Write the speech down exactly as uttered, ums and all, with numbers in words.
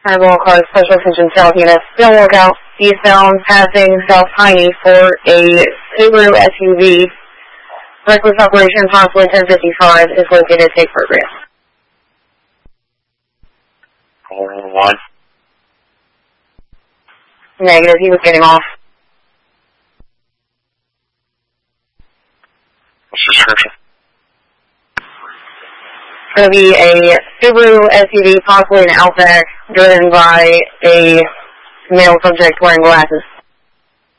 Fireball Car Special Attention South Unit. Still lookout eastbound passing South Piney for a Subaru S U V. Reckless operation, possibly ten fifty-five, is located. Take program. One. Negative, he was getting off. What's the description? It's going to be a Subaru S U V, possibly an Outback, driven by a male subject wearing glasses.